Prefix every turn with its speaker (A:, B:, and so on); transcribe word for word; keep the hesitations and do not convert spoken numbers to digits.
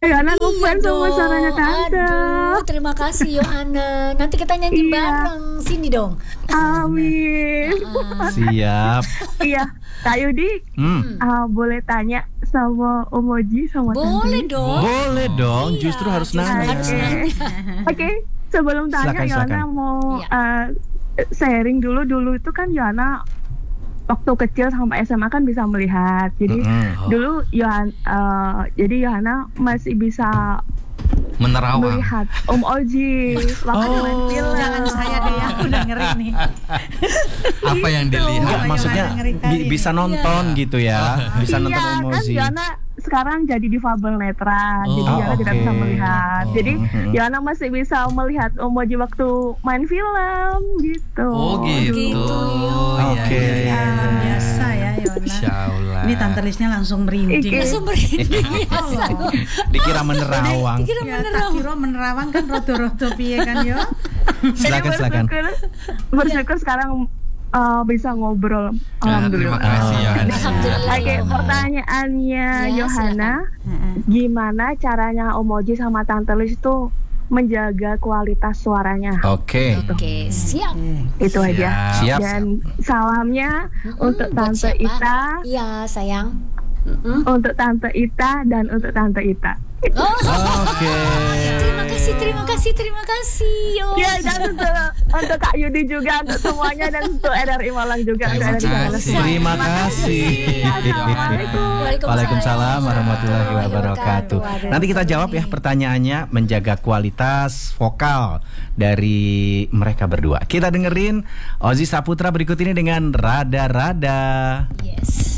A: Yohana
B: Iya
A: ngefans sama
B: dong.
A: suaranya Tante.
B: Aduh, terima kasih Yohana. Nanti kita nyanyi
A: Iya.
B: bareng. Sini dong.
A: Amin.
B: Ah,
C: Siap.
A: Iya, Kak Yudi,
C: Hmm.
A: uh, boleh tanya sama Om Oji sama
B: boleh
A: Tante?
B: dong.
C: Boleh dong,
B: Iya,
C: justru harus
B: justru
C: nanya.
B: harus
A: Oke,
B: nanya.
A: Oke. Sebelum tanya,
C: Silakan,
A: Yohana
C: silakan.
A: mau
B: Iya.
A: uh, sharing dulu. Dulu itu kan Yohana waktu kecil sampai S M A kan bisa melihat. Jadi
C: Mm-mm.
A: dulu Yohana, uh, jadi Yohana masih bisa
D: Menerawang.
A: melihat Om Oji waktu
C: Oh.
A: main film.
E: Jangan saya deh, aku udah ngeri nih.
D: Apa yang
A: Gitu.
D: dilihat?
C: Enggak,
E: Yohana
C: maksudnya
E: ngeri kali
C: bi-
E: ini.
C: bisa nonton gitu ya. Bisa nonton
A: Iya, kan
C: emosi.
A: Yana sekarang jadi difabel netra,
D: Oh,
A: jadi Yana tidak
C: oke.
A: bisa melihat.
D: Oh.
A: Jadi
C: Mhm.
A: Yana masih bisa melihat Om Oji waktu main film gitu.
D: Oh gitu.
B: Gitu.
C: Oke.
D: Iya, iya, iya.
E: Biasa ya, Yona.
D: Masya Allah.
E: Ini Tante Lisnya langsung merinding.
A: Iki.
B: Langsung merinding.
C: Dikira menerawang.
B: Dikira
E: Ya,
B: beneran.
E: tak kira menerawang kan roto-roto piye kan yo.
C: Silakan,
A: Jadi
C: silakan.
A: bersyukur, bersyukur sekarang uh, bisa ngobrol.
D: Ah, terima
A: Alhamdulillah.
D: kasih
C: Oh.
D: Yohana.
B: Alhamdulillah.
A: Oke,
B: Yohana.
A: pertanyaannya
B: Ya,
A: Yohana,
E: Heeh.
A: gimana caranya Om Oji sama Tante Lis itu menjaga kualitas suaranya?
C: Oke.
B: Oke, siap.
A: Itu
D: Siap.
A: aja.
C: Siap.
A: Dan salamnya
B: Mm-mm,
A: untuk
B: buat
A: Tante
B: siapa?
A: Ita,
B: Iya, sayang. Mm-mm.
A: untuk Tante Ita dan untuk Tante Ita.
B: Oh,
C: Oke.
B: terima kasih, terima kasih, terima kasih. Yo.
A: Ya, dan untuk, untuk Kak Yudi juga, untuk semuanya, dan untuk R R I Malang juga.
D: Terima
A: untuk R R I Malang.
D: kasih.
C: Terima kasih.
A: Assalamualaikum.
C: Waalaikumsalam warahmatullahi wabarakatuh.
B: Waduh.
C: Nanti kita jawab ya pertanyaannya, menjaga kualitas vokal dari mereka berdua. Kita dengerin Ozi Saputra berikut ini dengan Rada-Rada.
B: Yes.